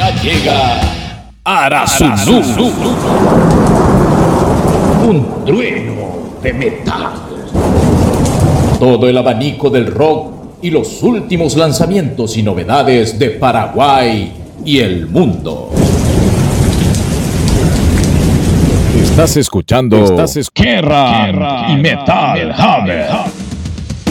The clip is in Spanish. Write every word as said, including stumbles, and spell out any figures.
Ya llega Arasuzu, un trueno de metal. Todo el abanico del rock y los últimos lanzamientos y novedades de Paraguay y el mundo. Estás escuchando Estás escuchando Kerrang y Metal Hammer.